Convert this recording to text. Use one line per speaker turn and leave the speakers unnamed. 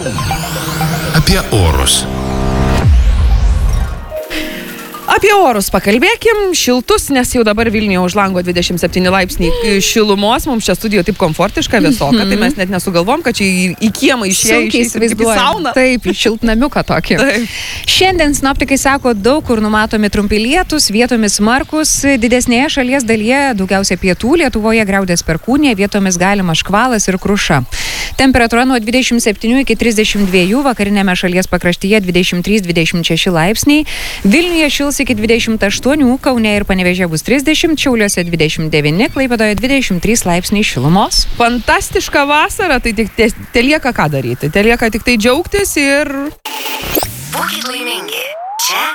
Apie orus.
Apie orus pakalbėkim, šiltus, nes jau dabar Vilniuje už lango 27 laipsniai šilumos, mums čia studijoje taip komfortiška, vėsoka, tai mes net nesugalvom, kad čia į kiemą išėjai į sauną.
Taip, į šiltnamiuką tokį.
Taip.
Šiandien sinoptikai sako, daug kur numatomi trumpi lietūs, vietomis smarkus, didesnėje šalies dalyje, daugiausia pietų Lietuvoje griaudės perkūnija, vietomis galima škvalas ir kruša. Temperatūra nuo 27 iki 32, vakarinėme šalies pakraštyje 23-26 laipsniai, Vilniuje šils iki 28, Kaune ir Panevėžyje bus 30, Šiauliuose 29, Klaipėdoje 23 laipsniai šilumos.
Fantastiška vasara, tai tik telieka ką daryti, telieka tik tai džiaugtis ir...
Būkit laimingi. Čia